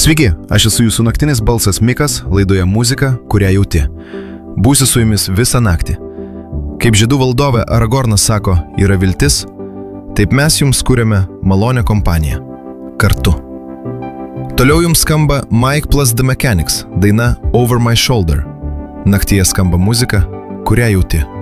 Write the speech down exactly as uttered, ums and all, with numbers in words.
Sveiki, aš esu jūsų naktinis balsas Mikas, laidoje muzika, kurią jauti. Būsiu su jumis visą naktį. Kaip žiedų valdovė Aragornas sako, yra viltis, taip mes jums kuriame malonę kompaniją. Kartu. Toliau jums skamba Mike plus The Mechanics, daina Over My Shoulder. Naktyje skamba muzika, kurią jauti.